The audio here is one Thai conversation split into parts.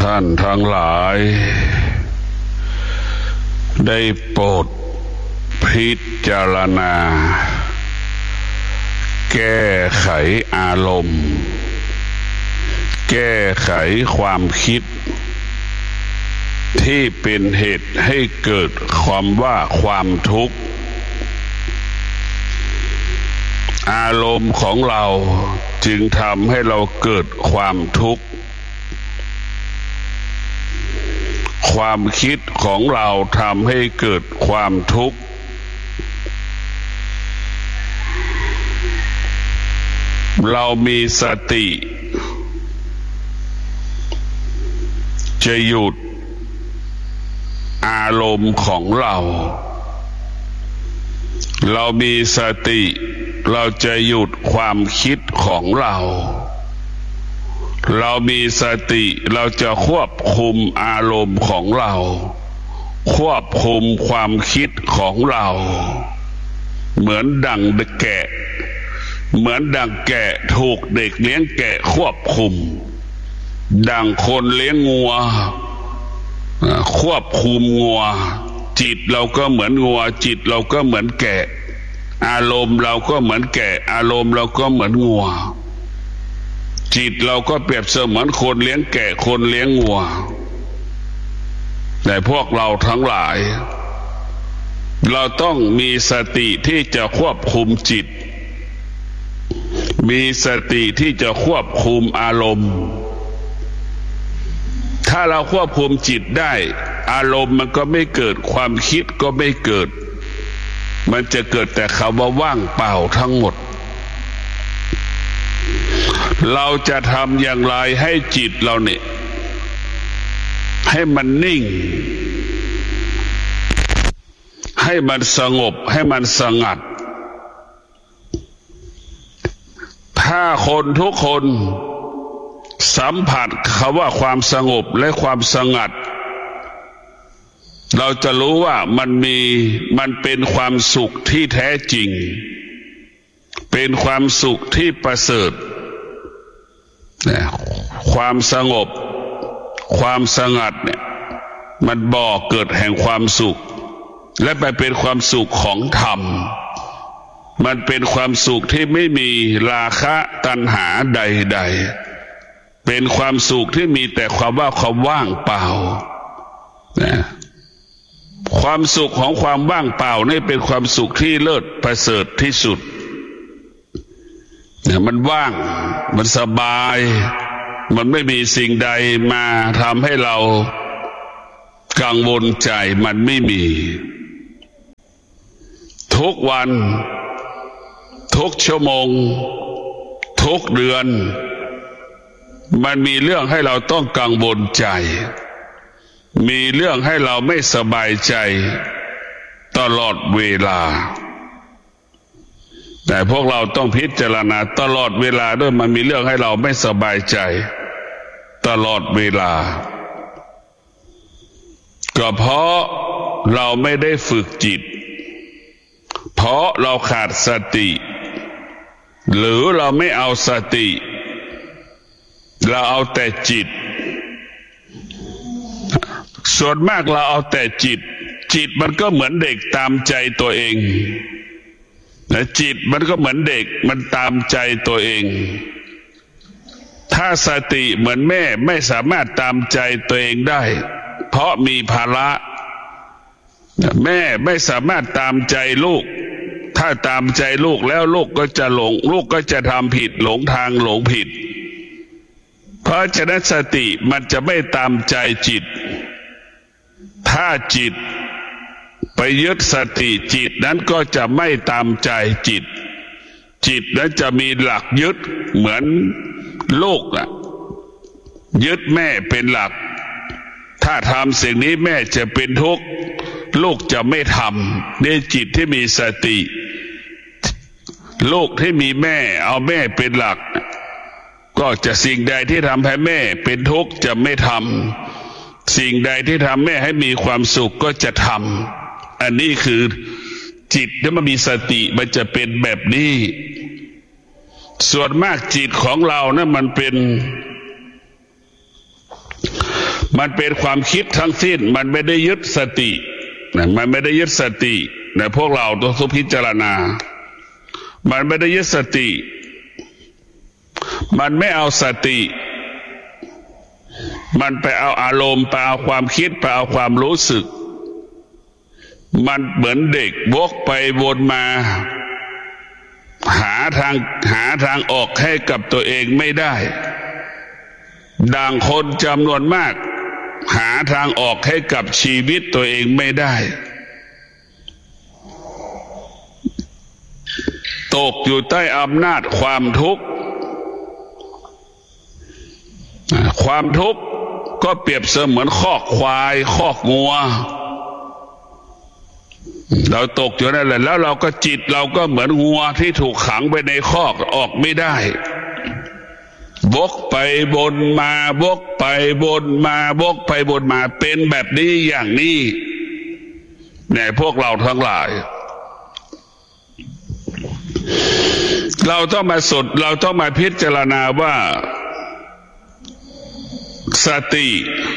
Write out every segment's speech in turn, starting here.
ท่านทั้งหลายได้โปรดพิจารณาแก้ไขอารมณ์แก้ไขความคิดที่เป็นเหตุให้เกิดความทุกข์อารมณ์ของเราจึงทำให้เราเกิดความทุกข์ความคิดของเราทำให้เกิดความทุกข์เรามีสติจะหยุดอารมณ์ของเรามีสติเราจะหยุดความคิดของเรามีสติเราจะควบคุมอารมณ์ของเราควบคุมความคิดของเราเหมือนดังแกะถูกเด็กเลี้ยงแกะควบคุมดังคนเลี้ยงงัวควบคุมงัวจิตเราก็เหมือนงัวจิตเราก็เหมือนแกะอารมณ์เราก็เหมือนแกะอารมณ์เราก็เหมือนงัวจิตเราก็เปรียบเสมือนคนเลี้ยงแกะคนเลี้ยงงัวแต่พวกเราทั้งหลายเราต้องมีสติที่จะควบคุมจิตมีสติที่จะควบคุมอารมณ์ถ้าเราควบคุมจิตได้อารมณ์มันก็ไม่เกิดความคิดก็ไม่เกิดมันจะเกิดแต่คำว่าว่างเปล่าทั้งหมดเราจะทำอย่างไรให้จิตเราเนี่ยให้มันนิ่งให้มันสงบให้มันสงัดถ้าคนทุกคนสัมผัสคำว่าความสงบและความสงัดเราจะรู้ว่ามันเป็นความสุขที่แท้จริงเป็นความสุขที่ประเสริฐความสงบความสงัดเนี่ยมันบ่อเกิดแห่งความสุขและไปเป็นความสุขของธรรมมันเป็นความสุขที่ไม่มีราคะตัณหาใดๆเป็นความสุขที่มีแต่ความว่างเปล่าความสุขของความว่างเปล่านี่เป็นความสุขที่เลิศประเสริฐที่สุดมันว่างมันสบายมันไม่มีสิ่งใดมาทำให้เรากังวลใจมันไม่มีทุกวันทุกชั่วโมงทุกเดือนมันมีเรื่องให้เราต้องกังวลใจมีเรื่องให้เราไม่สบายใจตลอดเวลาแต่พวกเราต้องพิจารณาตลอดเวลาด้วยมันมีเรื่องให้เราไม่สบายใจตลอดเวลาก็เพราะเราไม่ได้ฝึกจิตเพราะเราขาดสติหรือเราไม่เอาสติเราเอาแต่จิตส่วนมากเราเอาแต่จิตมันก็เหมือนเด็กตามใจตัวเองและจิตมันก็เหมือนเด็กมันตามใจตัวเองถ้าสติเหมือนแม่ไม่สามารถตามใจตัวเองได้เพราะมีภาระแม่ไม่สามารถตามใจลูกถ้าตามใจลูกแล้วลูกก็จะหลงลูกก็จะทำผิดหลงทางหลงผิดเพราะฉะนั้นสติมันจะไม่ตามใจจิตถ้าจิตไปยึดสติจิตนั้นก็จะไม่ตามใจจิตนั้นจะมีหลักยึดเหมือนลูกยึดแม่เป็นหลักถ้าทำสิ่งนี้แม่จะเป็นทุกข์ลูกจะไม่ทำนี่จิตที่มีสติลูกที่มีแม่เอาแม่เป็นหลักก็จะสิ่งใดที่ทำให้แม่เป็นทุกข์จะไม่ทำสิ่งใดที่ทำแม่ให้มีความสุขก็จะทำอันนี้คือจิตที่มันมีสติมันจะเป็นแบบนี้ส่วนมากจิตของเรานะมันเป็นมันเป็นความคิดทั้งสิ้นมันไม่ได้ยึดสติมันไม่ได้ยึดสติพวกเราต้องพิจารณามันไม่ได้ยึดสติมันไม่เอาสติมันไปเอาอารมณ์ไปเอาความคิดไปเอาความรู้สึกมันเหมือนเด็กวกไปวนมาหาทางออกให้กับตัวเองไม่ได้ดังคนจำนวนมากหาทางออกให้กับชีวิตตัวเองไม่ได้ตกอยู่ใต้อำนาจความทุกข์ความทุกข์ก็เปรียบเสมือนคอกควายคอกงัวเราตกอยู่นั่นแหละแล้วเราก็จิตเราก็เหมือนงัวที่ถูกขังไปในคอกออกไม่ได้วกไปวนมาวกไปวนมาวกไปวนมาเป็นแบบนี้อย่างนี้เนี่ยพวกเราทั้งหลายเราต้องมาพิจารณาว่าสติ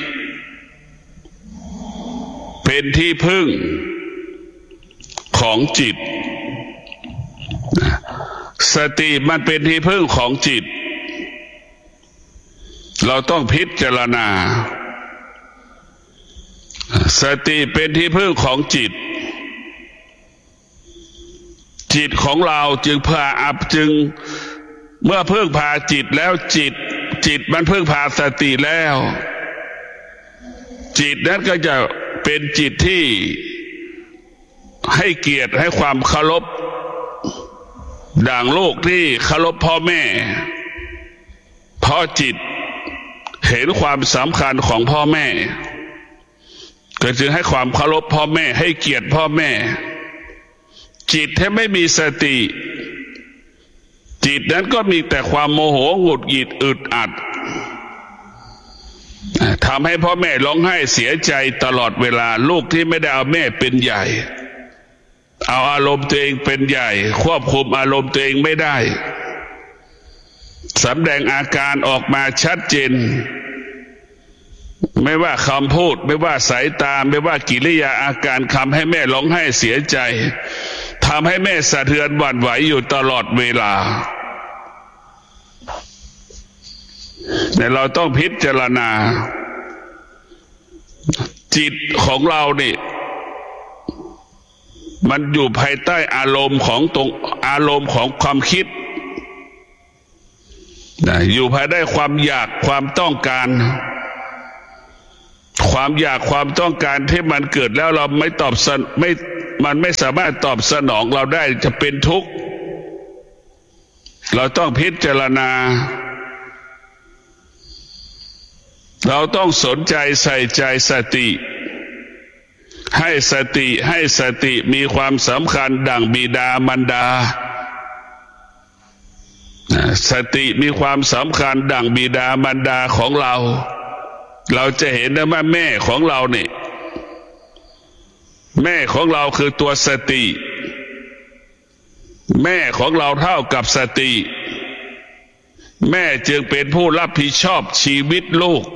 เป็นที่พึ่งของจิตสติมันเป็นที่พึ่งของจิตเราต้องพิจารณาสติเป็นที่พึ่งของจิตจิตของเราจึงเมื่อพึ่งพาจิตแล้วจิตมันพึ่งพาสติแล้วจิตนั้นก็จะเป็นจิตที่ให้เกียรติให้ความเคารพดังลูกที่เคารพพ่อแม่เพราะจิตเห็นความสำคัญของพ่อแม่ก็จึงให้ความเคารพพ่อแม่ให้เกียรติพ่อแม่จิตที่ไม่มีสติจิตนั้นก็มีแต่ความโมโหหงุดหงิดอึดอัดทำให้พ่อแม่ร้องไห้เสียใจตลอดเวลาลูกที่ไม่ได้เอาแม่เป็นใหญ่เอาอารมณ์ตัวเองเป็นใหญ่ควบคุมอารมณ์ตัวเองไม่ได้สำแดงอาการออกมาชัดเจนไม่ว่าคำพูดไม่ว่าสายตาไม่ว่ากิริยาอาการทำให้แม่ร้องไห้เสียใจทำให้แม่สะเทือนหวั่นไหวอยู่ตลอดเวลาแต่เราต้องพิจารณาจิตของเรานี่มันอยู่ภายใต้อารมณ์ของความคิดอยู่ภายใต้ความอยากความต้องการความอยากความต้องการที่มันเกิดแล้วเรามันไม่สามารถตอบสนองเราได้จะเป็นทุกข์เราต้องพิจารณาเราต้องสนใจใส่ใจสติให้สติมีความสำคัญดังบิดามารดาสติมีความสำคัญดังบิดามารดาของเราจะเห็นได้ว่าแม่ของเราเนี่ยแม่ของเราคือตัวสติแม่ของเราเท่ากับสติแม่จึงเป็นผู้รับผิดชอบชีวิตลูก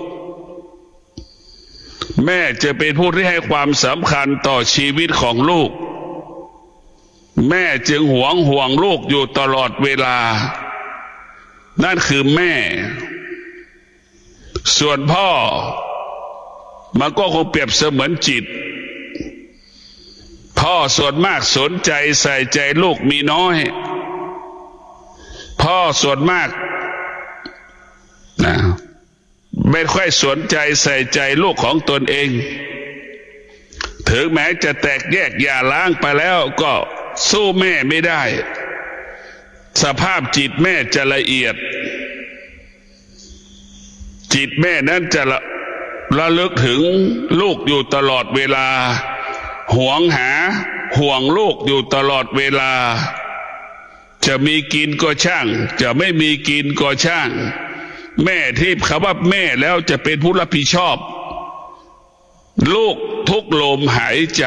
แม่จะเป็นผู้ที่ให้ความสำคัญต่อชีวิตของลูกแม่จึงห่วงลูกอยู่ตลอดเวลานั่นคือแม่ส่วนพ่อมันก็คงเปรียบเสมือนจิตพ่อส่วนมากสนใจใส่ใจลูกมีน้อยพ่อส่วนมากไม่ค่อยสนใจใส่ใจลูกของตนเองถึงแม้จะแตกแยกหย่าร้างไปแล้วก็สู้แม่ไม่ได้สภาพจิตแม่จะละเอียดจิตแม่นั้นจะระลึกถึงลูกอยู่ตลอดเวลาห่วงลูกอยู่ตลอดเวลาจะมีกินก็ช่างจะไม่มีกินก็ช่างแม่ที่คำว่าแม่แล้วจะเป็นผู้รับผิดชอบลูกทุกลมหายใจ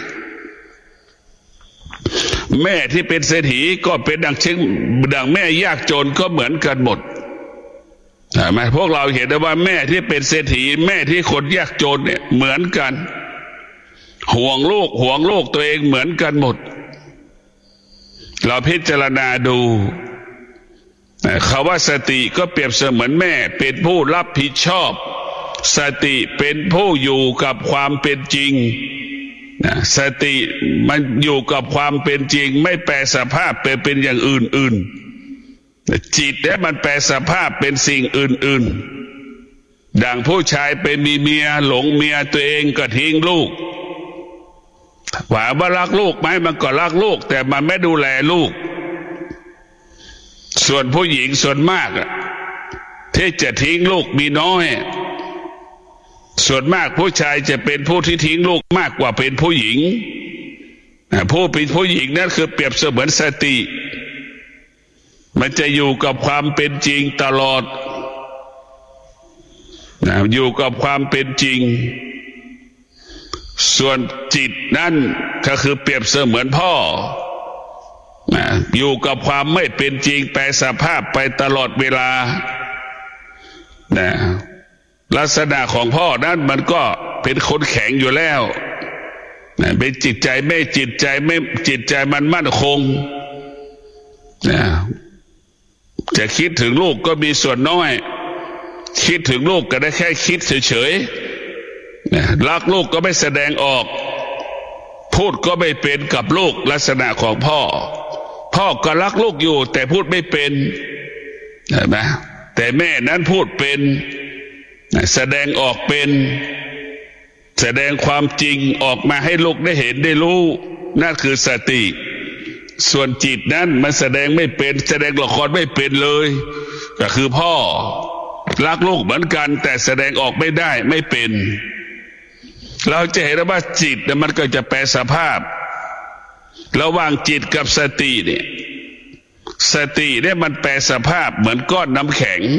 แม่ที่เป็นเศรษฐีก็เป็นดังแม่ยากจนก็เหมือนกันหมดพวกเราเห็นได้ว่าแม่ที่เป็นเศรษฐีแม่ที่คนยากจนเนี่ยเหมือนกันห่วงลูกตัวเองเหมือนกันหมดเราพิจารณาดูคำว่าสติก็เปรียบเสมือนแม่เป็นผู้รับผิดชอบสติเป็นผู้อยู่กับความเป็นจริงสติมันอยู่กับความเป็นจริงไม่แปรสภาพเป็นอย่างอื่นจิตเนี่ยมันแปรสภาพเป็นสิ่งอื่นดังผู้ชายไปมีเมียหลงเมียตัวเองก็ทิ้งลูกว่ารักลูกไหมมันก็รักลูกแต่มันไม่ดูแลลูกส่วนผู้หญิงส่วนมากที่จะทิ้งลูกมีน้อยส่วนมากผู้ชายจะเป็นผู้ที่ทิ้งลูกมากกว่าเป็นผู้หญิงผู้เป็นผู้หญิงนั่นคือเปรียบเสมือนสติมันจะอยู่กับความเป็นจริงตลอดอยู่กับความเป็นจริงส่วนจิตนั่นก็คือเปรียบเสมือนพ่ออยู่กับความไม่เป็นจริงแปรสภาพไปตลอดเวลาลักษณะของพ่อนั้นมันก็เป็นคนแข็งอยู่แล้วเป็นจิตใจมันมั่นคงจะคิดถึงลูกก็มีส่วนน้อยคิดถึงลูกก็ได้แค่คิดเฉยๆรักลูกก็ไม่แสดงออกพูดก็ไม่เป็นกับลูกลักษณะของพ่อก็รักลูกอยู่แต่พูดไม่เป็นเห็นไหมแต่แม่นั้นพูดเป็นแสดงออกเป็นแสดงความจริงออกมาให้ลูกได้เห็นได้รู้นั่นคือสติส่วนจิตนั้นมันแสดงไม่เป็นแสดงละครไม่เป็นเลยก็คือพ่อรักลูกเหมือนกันแต่แสดงออกไม่ได้ไม่เป็นเราจะเห็นว่าจิตมันก็จะแปรสภาพระหว่างจิตกับสติเนี่ยสติเนี่ยมันแปรสภาพเหมือนก้อนน้ำแข็ง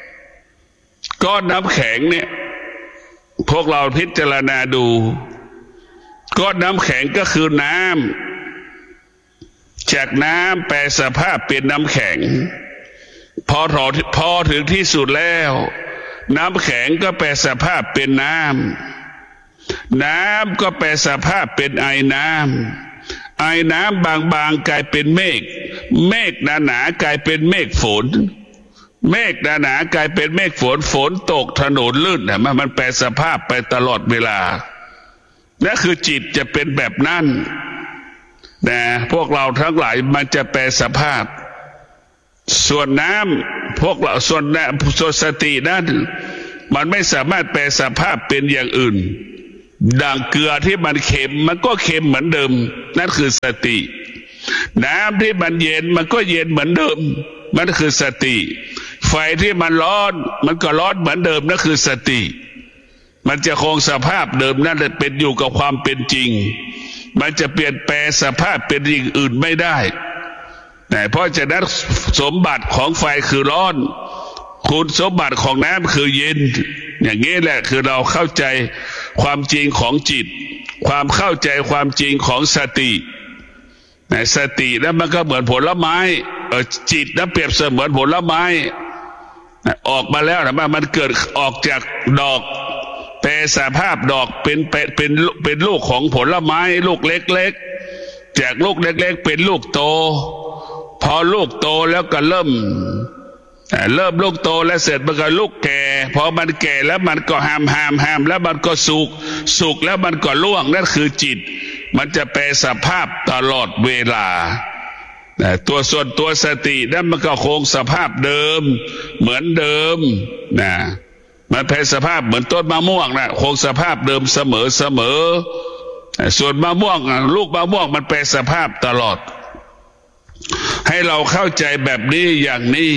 เนี่ยพวกเราพิจารณาดูก้อนน้ำแข็งก็คือน้ำจากน้ำแปรสภาพเป็นน้ำแข็งพอถึงที่สุดแล้วน้ำแข็งก็แปรสภาพเป็นน้ำก็แปรสภาพเป็นไอน้ำบางๆกลายเป็นเมฆหนาๆกลายเป็นเมฆฝนเมฆหนาๆกลายเป็นเมฆฝนตกถนนลื่นมันแปรสภาพไปตลอดเวลานั่นคือจิตจะเป็นแบบนั้นพวกเราทั้งหลายมันจะแปรสภาพส่วนน้ำพวกเราส่วนสตินั้นมันไม่สามารถแปรสภาพเป็นอย่างอื่นดังเกลือที่มันเค็มมันก็เค็มเหมือนเดิมนั่นคือสติน้ำที่มันเย็นมันก็เย็นเหมือนเดิมมันคือสติไฟที่มันร้อนมันก็ร้อนเหมือนเดิมนั่นคือสติมันจะคงสภาพเดิมนั่นเป็นอยู่กับความเป็นจริงมันจะเปลี่ยนแปลงสภาพเป็นอย่างอื่นไม่ได้เพราะฉะนั้นสมบัติของไฟคือร้อนคุณสมบัติของน้ำคือเย็นอย่างนี้แหละคือเราเข้าใจความจริงของจิตความเข้าใจความจริงของสติสตินั้นมันก็เหมือนผลไม้จิตนั้นเปรียบเสมือนผลไม้ออกมาแล้วมันเกิดออกจากดอกแปรสภาพดอกเป็นลูกของผลไม้ลูกเล็กๆจากลูกเล็กๆเป็นลูกโตพอลูกโตแล้วก็เริ่มลูกโตแล้วเสร็จมันก็ลูกแก่พอมันแก่แล้วมันก็หามแล้วมันก็สุกแล้วมันก็ล่วงนั่นคือจิตมันจะแปรสภาพตลอดเวลาตัวสตินั่นมันก็คงสภาพเดิมเหมือนเดิมมันแปรสภาพเหมือนต้นมะม่วงคงสภาพเดิมเสมอส่วนมะม่วงลูกมะม่วงมันแปรสภาพตลอดให้เราเข้าใจแบบนี้อย่างนี้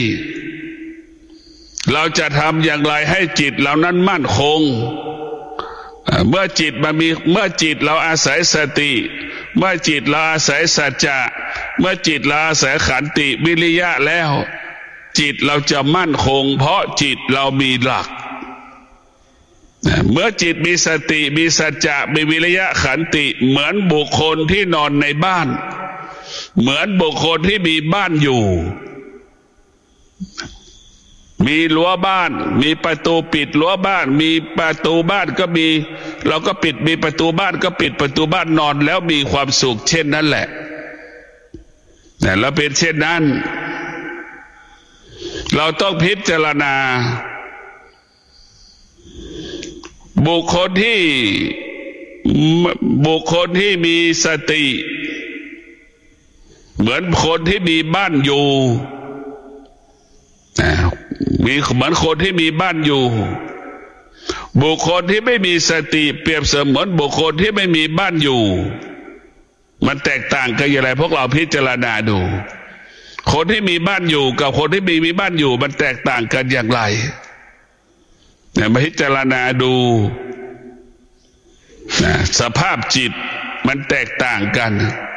เราจะทำอย่างไรให้จิตเรานั้นมั่นคงเมื่อจิตเราอาศัยสติเมื่อจิตเราอาศัยสัจจะเมื่อจิตเราอาศัยขันติวิริยะแล้วจิตเราจะมั่นคงเพราะจิตเรามีหลักเมื่อจิตมีสติมีสัจจะมีวิริยะขันติเหมือนบุคคลที่นอนในบ้านเหมือนบุคคลที่มีบ้านอยู่มีรั้วบ้านมีประตูปิดรั้วบ้านมีประตูบ้านก็มีเราก็ปิดมีประตูบ้านก็ปิดประตูบ้านนอนแล้วมีความสุขเช่นนั้นแหละแต่เราเป็นเช่นนั้นเราต้องพิจารณาบุคคลที่มีสติเหมือนคนที่มีบ้านอยู่มีเหมือนคนที่มีบ้านอยู่บุคคลที่ไม่มีสติเปรียบเสมือนบุคคลที่ไม่มีบ้านอยู่มันแตกต่างกันอย่างไรพวกเราพิจารณาดูคนที่มีบ้านอยู่กับคนที่ไม่มีบ้านอยู่มันแตกต่างกันอย่างไรเนี่ยมาพิจารณาดูสภาพจิตมันแตกต่างกัน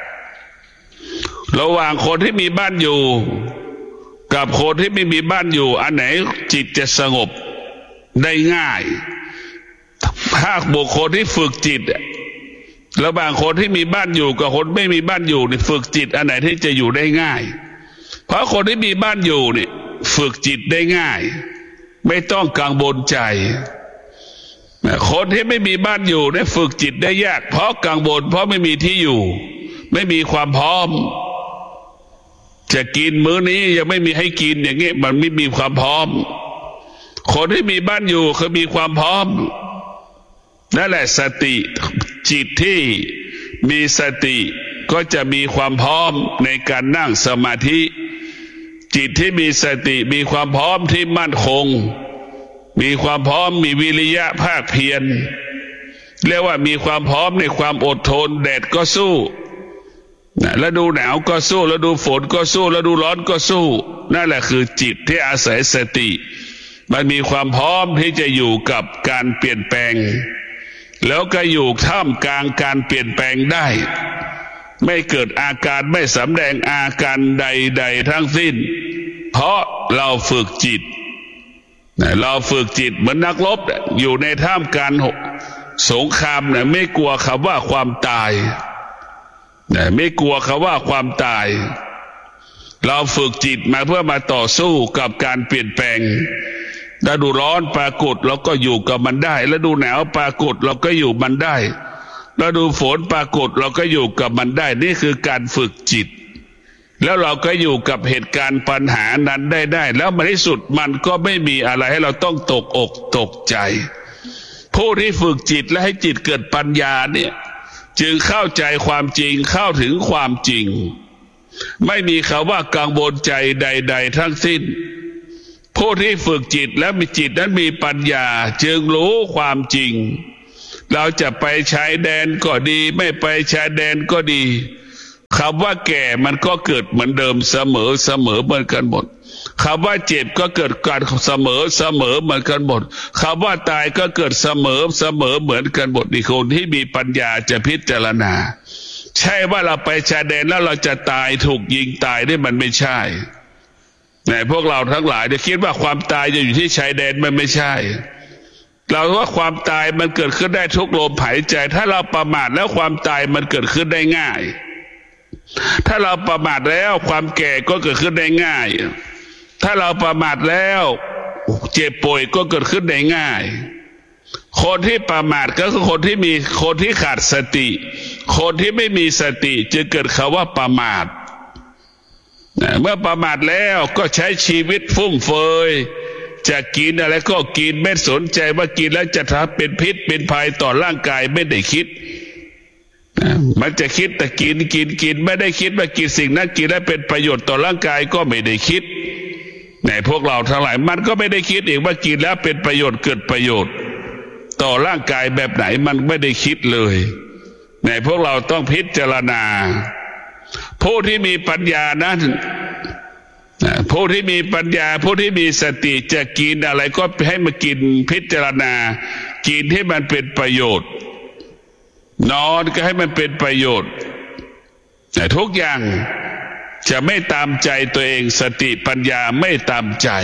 ระหว่างคนที่มีบ้านอยู่กับคนที่ไม่มีบ้านอยู่อันไหนจิตจะสงบได้ง่ายถ้าบุคคลที่ฝึกจิตระหว่างคนที่มีบ้านอยู่กับคนไม่มีบ้านอยู่นี่ฝึกจิตอันไหนที่จะอยู่ได้ง่ายเพราะคนที่มีบ้านอยู่นี่ฝึกจิตได้ง่ายไม่ต้องกังวลใจคนที่ไม่มีบ้านอยู่เนี่ยฝึกจิตได้ยากเพราะกังวลเพราะไม่มีที่อยู่ไม่มีความพร้อมจะกินมื้อนี้ยังไม่มีให้กินอย่างนี้มันไม่มีความพร้อมคนที่มีบ้านอยู่เขามีความพร้อมนั่นแหละสติจิตที่มีสติก็จะมีความพร้อมในการนั่งสมาธิจิตที่มีสติมีความพร้อมที่มั่นคงมีความพร้อมมีวิริยะภาคเพียรเรียกว่ามีความพร้อมในความอดทนแดดก็สู้ฤดูหนาวก็สู้ฤดูฝนก็สู้ฤดูร้อนก็สู้นั่นแหละคือจิตที่อาศัยสติมันมีความพร้อมที่จะอยู่กับการเปลี่ยนแปลงแล้วก็อยู่ท่ามกลางการเปลี่ยนแปลงได้ไม่เกิดอาการไม่สำแดงอาการใดๆทั้งสิ้นเพราะเราฝึกจิตเราฝึกจิตเหมือนนักรบอยู่ในท่ามกลางสงครามเนี่ยไม่กลัวคำว่าความตายไม่กลัวคำว่าความตายเราฝึกจิตมาเพื่อมาต่อสู้กับการเปลี่ยนแปลงฤดูร้อนปรากฏเราก็อยู่กับมันได้ฤดูหนาวปรากฏเราก็อยู่มันได้ฤดูฝนปรากฏเราก็อยู่กับมันได้นี่คือการฝึกจิตแล้วเราก็อยู่กับเหตุการณ์ปัญหานั้นได้แล้วในที่สุดมันก็ไม่มีอะไรให้เราต้องตกอกตกใจผู้ที่ฝึกจิตและให้จิตเกิดปัญญาเนี่ยจึงเข้าใจความจริงเข้าถึงความจริงไม่มีคำว่ากังวลใจใดๆทั้งสิ้นผู้ที่ฝึกจิตและมีจิตนั้นมีปัญญาจึงรู้ความจริงเราจะไปชายแดนก็ดีไม่ไปชายแดนก็ดีคำว่าแก่มันก็เกิดเหมือนเดิมเสมอเหมือนกันหมดคำว่าเจ็บก็เกิดการเสมอเหมือนกันหมดคำว่าตายก็เกิดเสมอเหมือนกันหมดนี่คนที่มีปัญญาจะพิจารณาใช่ว่าเราไปชายแดนแล้วเราจะตายถูกยิงตายนี่มันไม่ใช่แต่พวกเราทั้งหลายจะคิดว่าความตายจะอยู่ที่ชายแดนมันไม่ใช่เราว่าความตายมันเกิดขึ้นได้ทุกลมหายใจถ้าเราประมาทแล้วความตายมันเกิดขึ้นได้ง่ายถ้าเราประมาทแล้วความแก่ก็เกิดขึ้นได้ง่ายถ้าเราประมาทแล้วเจ็บป่วยก็เกิดขึ้นได้ง่ายคนที่ประมาทก็คือคนที่ขาดสติคนที่ไม่มีสติจึงเกิดคำว่าประมาทเมื่อประมาทแล้วก็ใช้ชีวิตฟุ่มเฟือยจะกินอะไรก็กินไม่สนใจว่ากินแล้วจะทำเป็นพิษเป็นภัยต่อร่างกายไม่ได้คิดมันจะคิดแต่กินไม่ได้คิดว่ากินสิ่งนั้นกินแล้วเป็นประโยชน์ต่อร่างกายก็ไม่ได้คิดในพวกเราทั้งหลายมันก็ไม่ได้คิดอีกว่ากินแล้วเป็นประโยชน์เกิดประโยชน์ต่อร่างกายแบบไหนมันไม่ได้คิดเลยในพวกเราต้องพิจารณาผู้ที่มีปัญญานั้นผู้ที่มีปัญญาผู้ที่มีสติจะกินอะไรก็ให้มากินพิจารณากินให้มันเป็นประโยชน์นอนก็ให้มันเป็นประโยชน์แต่ทุกอย่างจะไม่ตามใจตัวเองสติปัญญาไม่ตามใจ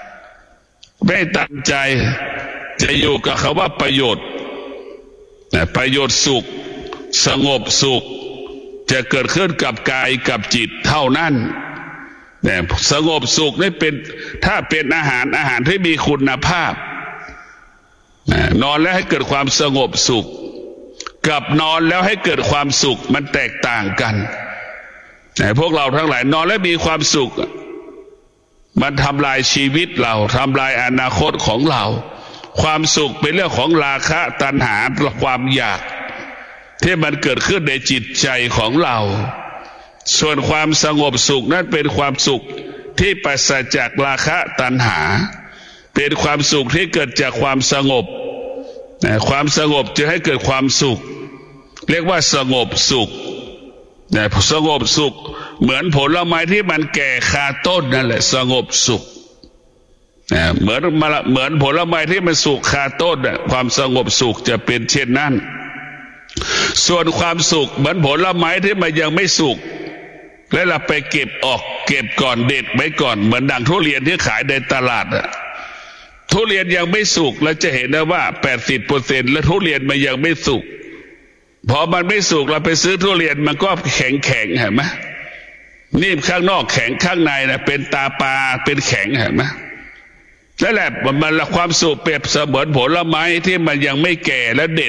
จะอยู่กับคำว่าประโยชน์ประโยชน์สุขสงบสุขจะเกิดขึ้นกับกายกับจิตเท่านั้นแต่สงบสุขนี่เป็นถ้าเป็นอาหารที่มีคุณภาพนอนแล้วให้เกิดความสงบสุขกับนอนแล้วให้เกิดความสุขมันแตกต่างกันแต่พวกเราทั้งหลายนอนแล้วมีความสุขมันทำลายชีวิตเราทำลายอนาคตของเราความสุขเป็นเรื่องของราคะตัณหาความอยากที่มันเกิดขึ้นในจิตใจของเราส่วนความสงบสุขนั้นเป็นความสุขที่ปราศจากราคะตัณหาเป็นความสุขที่เกิดจากความสงบความสงบจะให้เกิดความสุขเรียกว่าสงบสุขสงบสุขเหมือนผลไม้ที่มันแก่คาต้นนั่นแหละสงบสุขเหมือนผลไม้ที่มันสุกคาต้นความสงบสุขจะเป็นเช่นนั้นส่วนความสุขเหมือนผลไม้ที่มันยังไม่สุกแล้วเราไปเก็บก่อนเด็ดไว้ก่อนเหมือนดังทุเรียนที่ขายในตลาดทุเรียนยังไม่สุกเราจะเห็นได้ว่า 80% แล้วทุเรียนมันยังไม่สุกพอมันไม่สุกเราไปซื้อทุเรียนมันก็แข็งเห็นไหมนิ่มข้างนอกแข็งข้างในนะเป็นตาปลาเป็นแข็งเห็นไหมนั่นแหละมันละความสุขเปรียบเสมือนผลไม้ที่มันยังไม่แก่แล้วเด็ด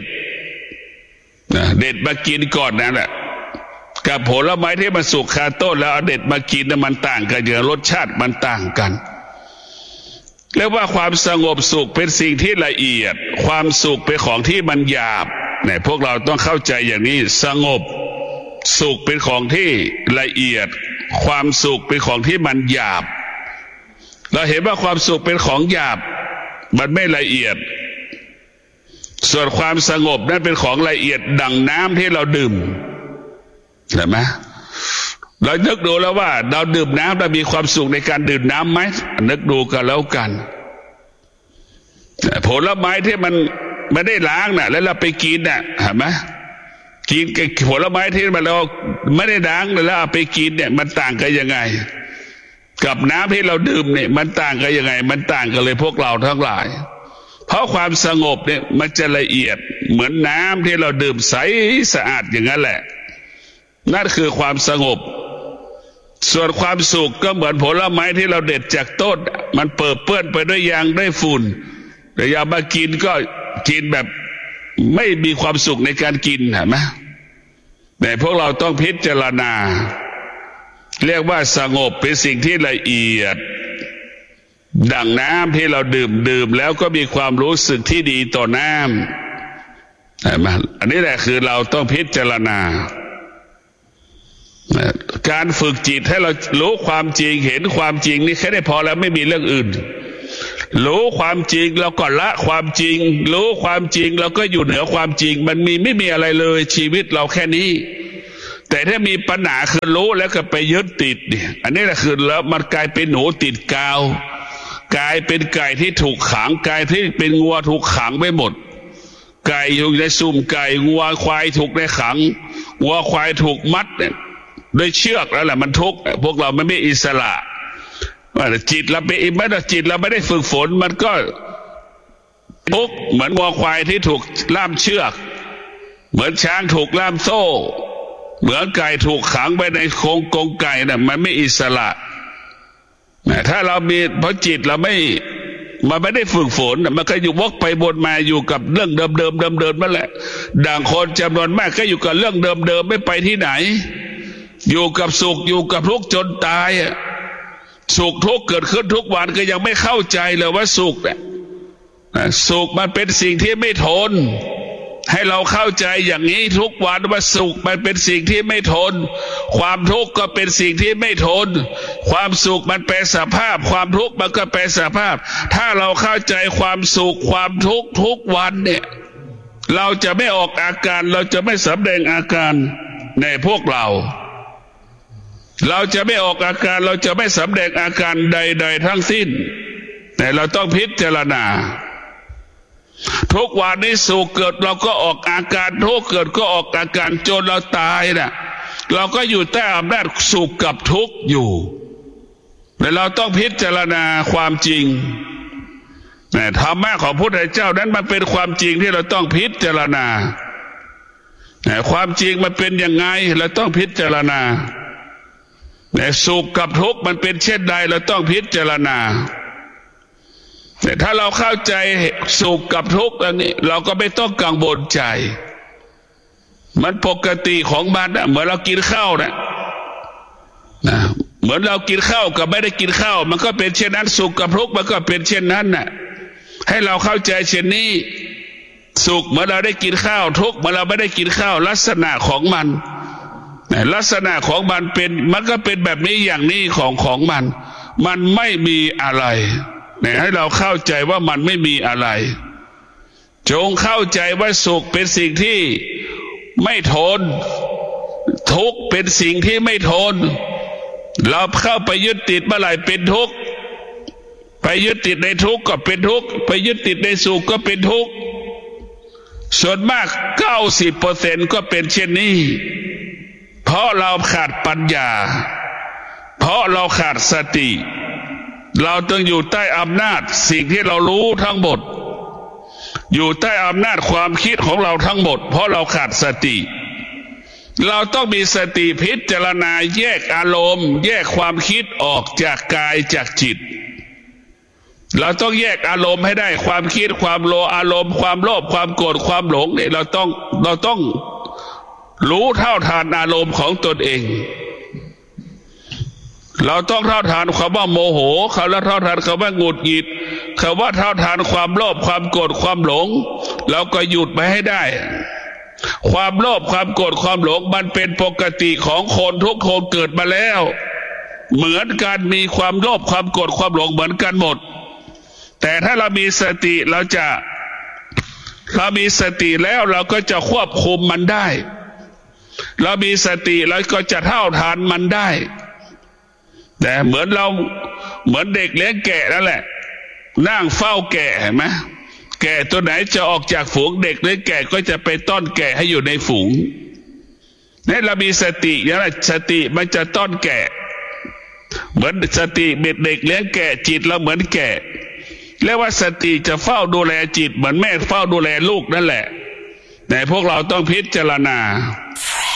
มากินก่อนนั่นแหละกับผลไม้ที่มันสุกคาต้นแล้วเอาเด็ดมากินนั้นมันต่างกันอย่างรสชาติมันต่างกันเรียกว่าความสงบสุขเป็นสิ่งที่ละเอียดความสุขเป็นของที่มันหยาบเนี่ยพวกเราต้องเข้าใจอย่างนี้สงบสุขเป็นของที่ละเอียดความสุขเป็นของที่มันหยาบเราเห็นว่าความสุขเป็นของหยาบมันไม่ละเอียดส่วนความสงบนั้นเป็นของละเอียดดั่งน้ำที่เราดื่มเห็นไหมเรานึกดูแล้วว่าเราดื่มน้ำเรามีความสุขในการดื่มน้ำไหมนึกดูกันแล้วกันผลไม้ที่มันไม่ได้ล้างน่ะแล้วเราไปกินน่ะเห็นไหมกินผลไม้ที่มันเราไม่ได้ล้างแล้วเอาไปกินเนี่ยมันต่างกันยังไงกับน้ำที่เราดื่มเนี่ยมันต่างกันยังไงมันต่างกันเลยพวกเราทั้งหลายเพราะความสงบเนี่ยมันจะละเอียดเหมือนน้ำที่เราดื่มใสสะอาดอย่างนั้นแหละนั่นคือความสงบส่วนความสุขก็เหมือนผลไม้ที่เราเด็ดจากต้นมันเปื้อนไปด้วยยางด้วยฝุ่นแต่อย่ามากินก็กินแบบไม่มีความสุขในการกินเห็นไหมแต่พวกเราต้องพิจารณาเรียกว่าสงบเป็นสิ่งที่ละเอียดดั่งน้ำที่เราดื่มแล้วก็มีความรู้สึกที่ดีต่อน้ำเห็นไหมอันนี้แหละคือเราต้องพิจารณาการฝึกจิตให้เรารู้ความจริงเห็นความจริงนี่แค่ได้พอแล้วไม่มีเรื่องอื่นรู้ความจริงเราก็ละความจริงรู้ความจริงเราก็อยู่เหนือความจริงมันไม่มีอะไรเลยชีวิตเราแค่นี้แต่ถ้ามีปัญหาคือรู้แล้วก็ไปยึดติดเนี่ยอันนี้แหละคือแล้วมันกลายเป็นหนูติดกาวกลายเป็นไก่ที่ถูกขังกลายที่เป็นงัวถูกขังไปหมดไก่อยู่ในซุ่มไก่งัวควายถูกในขังงัวควายถูกมัดเนี่ยด้วยเชือกแล้วแหละมันทุกข์พวกเราไม่อิสระว่าจิตเราไปอิไม่ได้จิตเราไม่ได้ฝึกฝนมันก็ทุกข์เหมือนงัวควายที่ถูกล่ามเชือกเหมือนช้างถูกล่ามโซ่เหมือนไก่ถูกขังไปในกรงไก่น่ะมันไม่อิสระถ้าเรามีเพราะจิตเรามันไม่ได้ฝึกฝนมันก็อยู่วกไปวนมาอยู่กับเรื่องเดิมนั่นแหละดังคนจำนวนมากก็อยู่กับเรื่องเดิมไม่ไปที่ไหนอยู่กับสุขอยู่กับทุกข์จนตายสุขทุกข์เกิดขึ้นทุกวันก็ยังไม่เข้าใจเลยว่าสุขเนี่ยสุขมันเป็นสิ่งที่ไม่ทนให้เราเข้าใจอย่างนี้ทุกวันว่าสุขมันเป็นสิ่งที่ไม่ทนความทุกข์ก็เป็นสิ่งที่ไม่ทนความสุขมันเป็นสภาพความทุกข์มันก็เป็นสภาพถ้าเราเข้าใจความสุขความทุกข์ทุกวันเนี่ยเราจะไม่ออกอาการเราจะไม่แสดงอาการในพวกเราจะไม่ออกอาการเราจะไม่แสดงอาการใดๆทั้งสิ้นแต่เราต้องพิจารณาทุกวันนี้สุขเกิดเราก็ออกอาการทุกข์เกิดก็ออกอาการจนเราตายนะเราก็อยู่ใต้อำนาจสุขกับทุกข์อยู่แต่เราต้องพิจารณาความจริงธรรมะของพระพุทธเจ้านั้นมันเป็นความจริงที่เราต้องพิจารณาความจริงมันเป็นยังไงเราต้องพิจารณาแต่สุขกับทุกข์มันเป็นเช่นใดเราต้องพิจารณาแต่ถ้าเราเข้าใจสุขกับทุกข์อันนี้เราก็ไม่ต้องกังวลใจมันปกติของมันนะเหมือนเรากินข้าวนะเหมือนเรากินข้าวกับไม่ได้กินข้าวมันก็เป็นเช่นนั้นสุขกับทุกข์มันก็เป็นเช่นนั้นน่ะให้เราเข้าใจเช่นนี้สุขเมื่อเราได้กินข้าวทุกข์เมื่อเราไม่ได้กินข้าวลักษณะของมันลักษณะของมันเป็นมันก็เป็นแบบนี้อย่างนี้ของมันไม่มีอะไรให้เราเข้าใจว่ามันไม่มีอะไรจงเข้าใจว่าสุขเป็นสิ่งที่ไม่ทนทุกข์เป็นสิ่งที่ไม่ทนเราเข้าไปยึดติดเมื่อไหร่เป็นทุกข์ไปยึดติดในทุกข์ก็เป็นทุกข์ไปยึดติดในสุขก็เป็นทุกข์ส่วนมาก 90% ก็เป็นเช่นนี้เพราะเราขาดปัญญาเพราะเราขาดสติเราต้องอยู่ใต้อำนาจสิ่งที่เรารู้ทั้งหมดอยู่ใต้อำนาจความคิดของเราทั้งหมดเพราะเราขาดสติเราต้องมีสติพิจารณาแยกอารมณ์แยกความคิดออกจากกายจากจิตเราต้องแยกอารมณ์ให้ได้ความคิดความโลภอารมณ์ความโลภความโกรธความหลงเนี่ยเราต้องรู้เท่าทานอารมณ์ของตนเองเราต้องเท่าทานคำว่าโมโหเขาแล้วเท่าทานคำว่าหงุดหงิดคำว่าเท่าทานความโลภความโกรธความหลงเราก็หยุดไปให้ได้ความโลภความโกรธความหลงมันเป็นปกติของคนทุกคนเกิดมาแล้วเหมือนกันมีความโลภความโกรธความหลงเหมือนกันหมดแต่ถ้าเรามีสติเรามีสติแล้วเราก็จะควบคุมมันได้เรามีสติเราก็จะเท่าทานมันได้แต่เหมือนเด็กเลี้ยงแกะนั่นแหละนั่งเฝ้าแกะเห็นไหมแกะตัวไหนจะออกจากฝูงเด็กเลี้ยงแกะก็จะไปต้อนแกะให้อยู่ในฝูงนี่เรามีสติอย่างนั้นสติมันจะต้อนแกะเหมือนสติเด็กเลี้ยงแกะจิตเราเหมือนแกะเรียกว่าสติจะเฝ้าดูแลจิตเหมือนแม่เฝ้าดูแลลูกนั่นแหละแต่พวกเราต้องพิจารณา